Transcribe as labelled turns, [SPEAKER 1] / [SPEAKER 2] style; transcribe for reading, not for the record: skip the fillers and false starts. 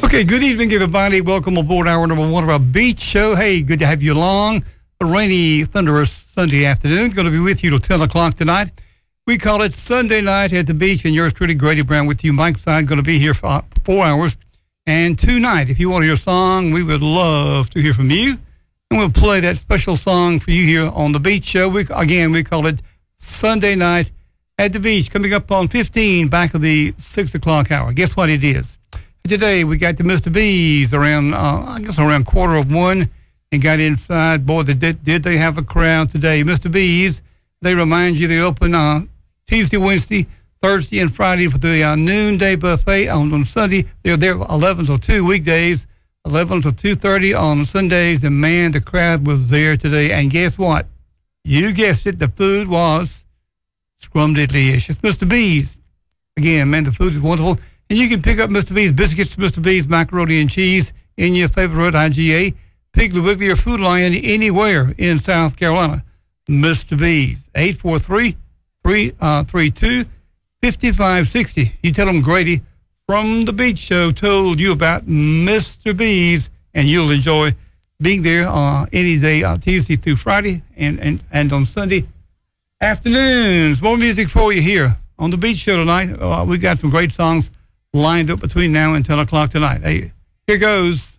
[SPEAKER 1] Okay, good evening, everybody. Welcome aboard hour number one of our beach show. Hey, good to have you along. A rainy, thunderous Sunday afternoon. Going to be with you till 10 o'clock tonight. We call it Sunday Night at the Beach, and yours truly, Grady Brown, with you. Mike Side going to be here for 4 hours. And tonight, if you want to hear a song, we would love to hear from you. And we'll play that special song for you here on the beach show. We call it Sunday Night at the Beach. Coming up on 15, back of the 6 o'clock hour. Guess what it is? Today, we got the Mr. B's around, around 1:15 and got inside. Boy, did they have a crowd today. Mr. B's, they remind you they open Tuesday, Wednesday, Thursday, and Friday for the noonday buffet. On Sunday, they're there 11 till 2 weekdays, 11 till 2:30 on Sundays. And, man, the crowd was there today. And guess what? You guessed it, the food was scrum-delicious. Mr. B's, again, man, the food is wonderful. And you can pick up Mr. B's biscuits, Mr. B's macaroni and cheese in your favorite IGA, Piggly Wiggly, or Food Lion anywhere in South Carolina. Mr. B's, 843-332-5560. You tell them Grady from the Beach Show told you about Mr. B's, and you'll enjoy being there any day, Tuesday through Friday, and on Sunday afternoons. More music for you here on the Beach Show tonight. We got some great songs lined up between now and 10 o'clock tonight. Hey, here goes